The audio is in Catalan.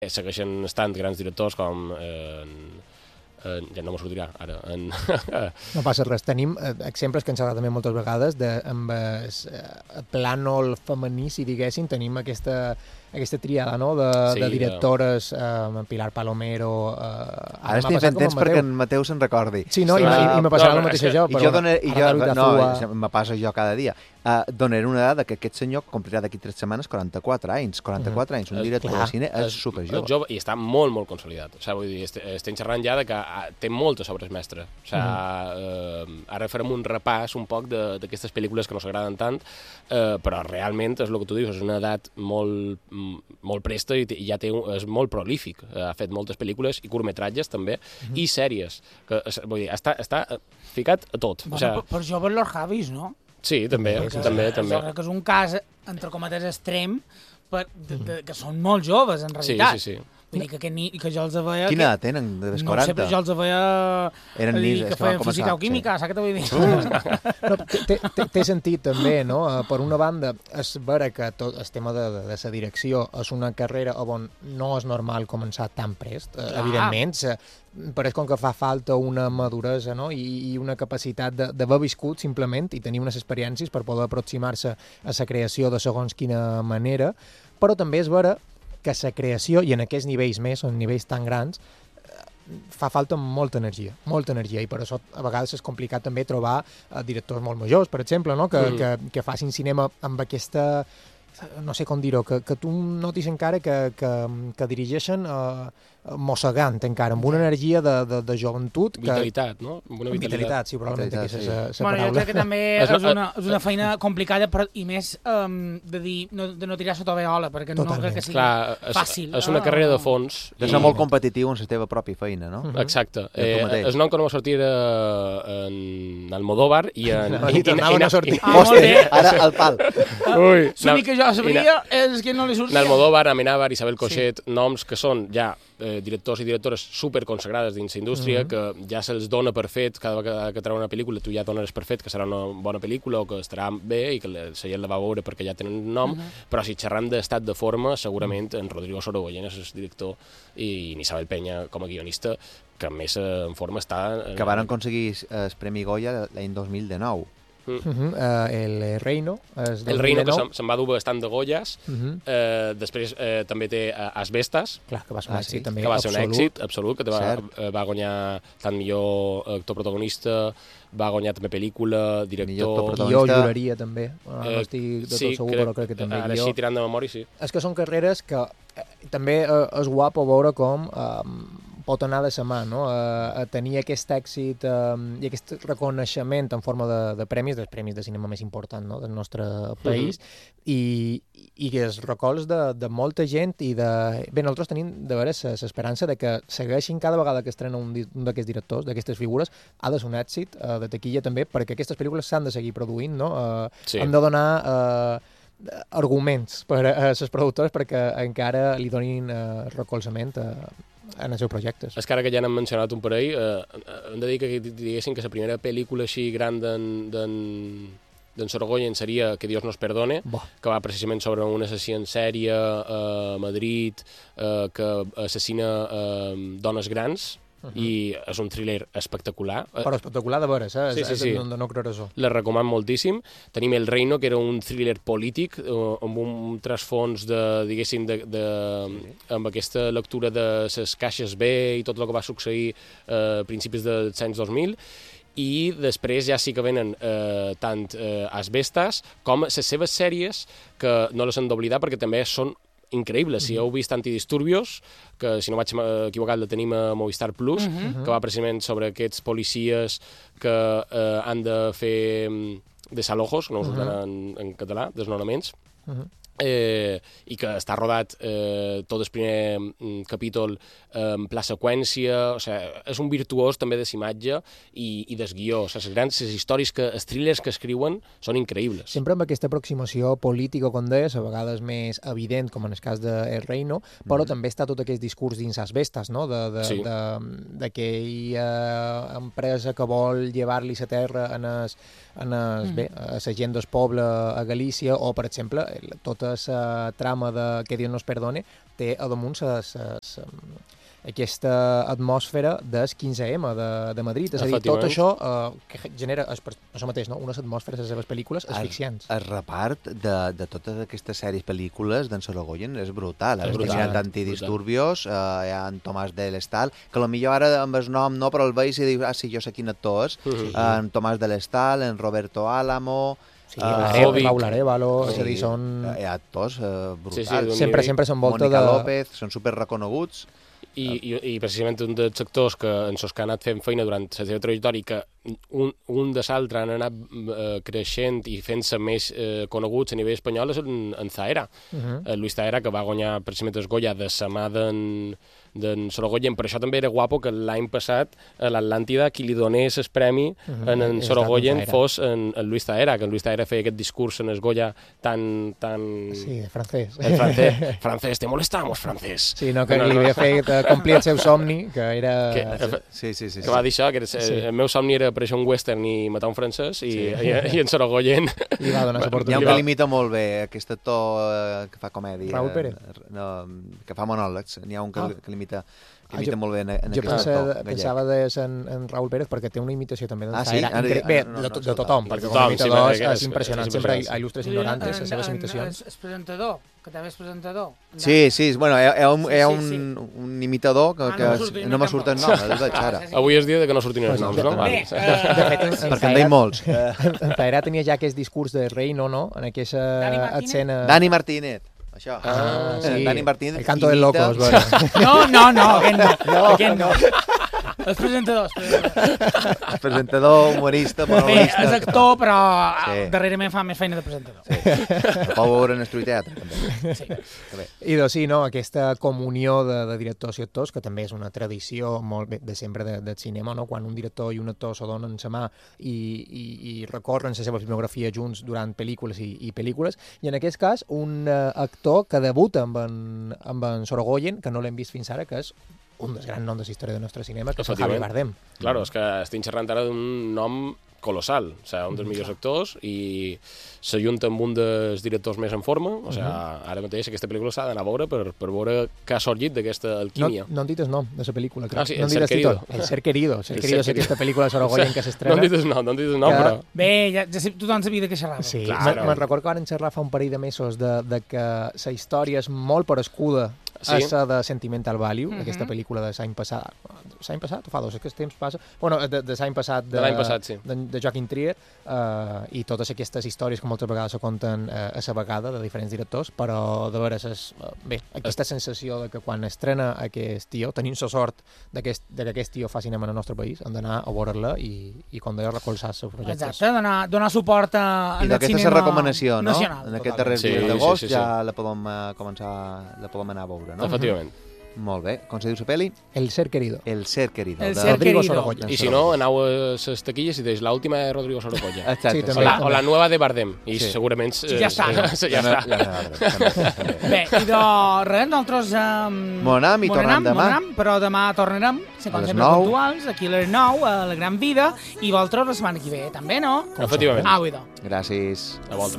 segueixen estant grans directors com... ja no m'ho sortirà ara. No passa res. Tenim exemples que ens ha també moltes vegades amb el plànol femení, si diguéssim, tenim aquesta triada, no?, de directores, Pilar Palomero... Ara estic fent temps perquè en Mateu se'n recordi. Sí, no, i me passarà el mateix jo. No, me passa jo cada dia. Donaré una dada que aquest senyor complirà d'aquí 3 setmanes 44 anys. 44 anys, un director de cine és superjove. I està molt, molt consolidat. O sigui, vull dir, estem xerrant ja que té moltes obres mestres. O sigui, ara farem un repàs un poc d'aquestes pel·lícules que no s'agraden tant, però realment és el que tu dius, és una edat molt presta i ja és molt prolífic. Ha fet moltes pel·lícules i curtmetratges també, i sèries. Vull dir, està ficat a tot. Per joves los Javis, no? Sí, també. Que és un cas, entre cometes, extrem, que són molt joves, en realitat. Sí. Vull dir que jo els veia... Quina edat tenen? De 40? No sé, però jo els veia... Eren nins, que feien física o química, saps què t'ho vull dir? Té sentit, també, no? Per una banda, és vera que tot el tema de la direcció és una carrera on no és normal començar tan prest, evidentment. Pareix com que fa falta una maduresa, no?, i una capacitat d'haver viscut, simplement, i tenir unes experiències per poder aproximar-se a la creació de segons quina manera, però també és vera que la creació, i en aquests nivells més, en nivells tan grans, fa falta molta energia, i per això a vegades és complicat també trobar directors molt majors, per exemple, no?, que facin cinema amb aquesta, no sé com dir-ho, que tu notis encara que dirigeixen mossegant encara, amb una energia de joventut. Vitalitat, no? Una vitalitat, sí, probablement aquesta és la paraula. Jo crec que també és una feina complicada, i més de no tirar sota veola, perquè no crec que sigui fàcil. És una carrera de fons. De ser molt competitiu en la teva pròpia feina, no? Exacte. El nom que no va sortir en Almodóvar i tornaven a sortir. Ara al pal. L'únic que jo sabria és que no li sortia. En Almodóvar, Amenábar, Isabel Cochet, noms que són ja directors i directores superconsagrades dins la indústria, que ja se'ls dona per fet, cada vegada que treu una pel·lícula tu ja dones per fet que serà una bona pel·lícula o que estarà bé i que la gent la va veure perquè ja tenen nom, però si xerram d'estat de forma, segurament en Rodrigo Sorogoyen és el director i Isabel Peña com a guionista, que més en forma està... Que van aconseguir el Premi Goya l'any 2019. El Reino. El Reino, que se'n va dur bastant de Goyas. Després també té Asbestas. Clar, que va ser un èxit també. Que va ser un èxit absolut, que va guanyar tant millor actor protagonista, va guanyar també pel·lícula, director... Jo juraria també. No estic de tot segur, però crec que també. Ara sí, tirant de memòria, sí. És que són carreres que també és guapo veure com pot anar de sa mà, no?, a tenir aquest èxit i aquest reconeixement en forma de premis, dels premis de cinema més important, no?, del nostre país, i els recolzs de molta gent i de... Bé, nosaltres tenim de veres l'esperança de que segueixin cada vegada que estrena un d'aquests directors, d'aquestes figures, ha de ser un èxit de taquilla també, perquè aquestes pel·lícules s'han de seguir produint, no? Han de donar arguments per a les productores perquè encara li donin recolzament en els seus projectes. És que ara que ja n'hem mencionat un parell, hem de dir que diguéssim que la primera pel·lícula així gran d'en Sorogoyen seria Que Dios nos perdone, que va precisament sobre un assassí en sèrie a Madrid que assassina dones grans, i és un thriller espectacular. Però espectacular de veres, Sí. No creure-s'ho. La recomano moltíssim. Tenim El Reino, que era un thriller polític, amb un trasfons diguéssim, amb aquesta lectura de les caixes B i tot el que va succeir a principis dels anys 2000, i després ja sí que venen tant Asbestas com les seves sèries, que no les hem d'oblidar perquè també són increïbles. Si heu vist Antidisturbios, que si no vaig equivocat la tenim a Movistar Plus, que va precisament sobre aquests policies que han de fer desalojos, no ho surten en català, desnonaments, i que està rodat tot el primer capítol en pla seqüència, o sigui, és un virtuós també de l'imatge i del guió. O sigui, les històries, els thrillers que escriuen són increïbles. Sempre amb aquesta aproximació política, com deies, a vegades més evident, com en el cas de El Reino, però també està tot aquest discurs dins Asbestas, no?, d'aquella empresa que vol llevar-li la terra a la gent del poble a Galícia, o, per exemple, tota la trama de Que Dios nos perdone té a damunt aquesta atmosfera del 15M de Madrid. És a dir, tot això que genera això mateix, no? Unes atmosferes a les seves pel·lícules asfixiants. El repart de totes aquestes sèries pel·lícules d'en Sorogoyen és brutal. Estem mirant Antidisturbios, hi ha en Tomàs de l'Estal, que potser ara amb el nom no, però el veig i diu, sí, jo sé quin actor és. En Tomàs de l'Estal, en Roberto Álamo... Raúl Arévalo, és a dir, són... Hi ha actors brutals. Sempre s'envolta de... Mónica López, són superreconeguts. I precisament un dels actors que en sos que ha anat fent feina durant la seva trajectòria, que un de l'altre han anat creixent i fent-se més coneguts a nivell espanyol, és en Zahera. Luis Zahera, que va guanyar precisament el Goya de la mà d'en Sorogoyen. Per això també era guapo que l'any passat a l'Atlàntida qui li donés el premi en Sorogoyen fos en Luis Zahera, que en Luis Zahera feia aquest discurs en el Goya tan... Sí, francès. El francès, te molestamos, francès. Sí, no, que li havia fet complir el seu somni, que era... Sí. Que va dir això, que el meu somni era aparèixer un western i matar un francès, i en Sorogoyen... I va donar suport. Hi ha un que limita molt bé, aquest actor que fa comèdia. Raúl Pérez. Que fa monòlegs. N'hi ha un que limita molt bé en aquest actor. Jo pensava en Raúl Pérez perquè té una imitació també d'en Zahera. Bé, de tothom, perquè com a imitador és impressionant. Sempre a il·lustres ignorantes, les seves imitacions. El presentador, que també és presentador. Sí, bueno, hi ha un imitador que no m'ha sortit el nom, el veig ara. Avui és dia que no sortin els noms, no? De fet, perquè en deia molts. En Zahera tenia ja aquest discurs de rei, no? En aquesta escena... Dani Martínez. Això. Sí. Dani Martínez. El canto del loco, es veure. Aquest no. Els presentadors. El presentador, humorista, monologuista. És actor, però darrerament fa més feina de presentador. El pot veure en el teatre, també. Sí. I doncs sí, no? Aquesta comunió de directors i actors, que també és una tradició molt de sempre del cinema, no? Quan un director i un actor se donen la mà i recorren la seva filmografia junts durant pel·lícules i pel·lícules, i en aquest cas un actor que debuta amb en Sorogoyen, que no l'hem vist fins ara, que és un dels grans noms de la història del nostre cinema, que és Javier Bardem. Claro, és que estem xerrant ara d'un nom colossal, o sigui, un dels millors actors, i s'ajunta amb un dels directors més en forma, o sigui, ara mateix aquesta pel·lícula s'ha d'anar a veure per veure què ha sorgit d'aquesta alquímia. No han dit el nom de la pel·lícula, crec. Sí, El Ser Querido. El Ser Querido. El Ser Querido és aquesta pel·lícula de Sorogoyen que s'estrena. No han dit el nom, però... Bé, ja tothom sabia de què xerrava. Sí, me'n recordo que van xerrar fa un parell de mesos de que la història és molt parescuda a la de Sentimental Value, aquesta pel·lícula de l'any passat. L'any passat o fa dos? És que el temps passa. Bueno, de l'any passat, sí. De Joaquim Trier, i totes aquestes històries que moltes vegades se conten a la vegada de diferents directors, però de veres aquesta sensació de que quan estrena aquest tio, tenim la sort de que aquest tio fa cinema en el nostre país, hem d'anar a veure-la i com deia, recolzar els seus projectes. Exacte, donar suport al cinema nacional. I d'aquesta és la recomanació, no? En aquest darrer dia d'agost ja la podem anar a veure. No? Efectivament. Molt bé. Com se diu la pel·li? El Ser Querido. El Ser Querido. Rodrigo Sorogoyen. I si no, aneu a les taquilles i deix l'última de Rodrigo Sorogoyen. Exacte. Sí, o la nova de Bardem. I segurament... Ja està. Ja està. Bé, i de res, nosaltres... Monam i tornem demà. Però demà tornarem, com sempre puntuals, aquí a les 9, a la Gran Vida, i vosaltres la setmana que ve també, no? Efectivament. Au, idò. Gràcies. A vosaltres.